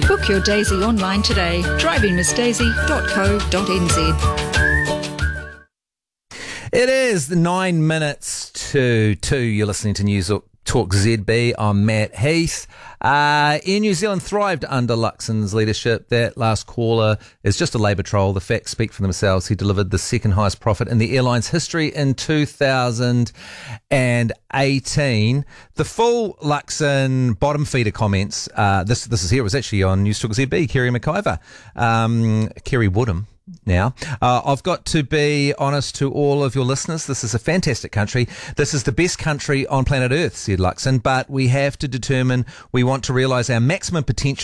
Book your Daisy online today. drivingmissdaisy.co.nz. It is 9 minutes to 2. You're listening to News Talk ZB. I'm Matt Heath. Air New Zealand thrived under Luxon's leadership. That last caller is just a labour troll. The facts speak for themselves. He delivered the second highest profit in the airline's history in 2018. The full Luxon bottom feeder comments, this is here, it was actually on News Talk ZB, Kerry McIver, Kerry Woodham. Now, I've got to be honest to all of your listeners. This is a fantastic country. This is the best country on planet Earth, said Luxon, but we have to determine we want to realise our maximum potential